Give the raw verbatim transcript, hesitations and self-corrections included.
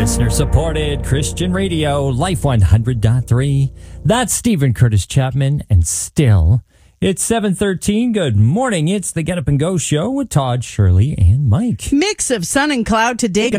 Listener-supported Christian radio, Life one hundred point three. That's Stephen Curtis Chapman, and still, it's seven thirteen. Good morning. It's the Get Up and Go show with Todd, Shirley, and Mike. Mix of sun and cloud today.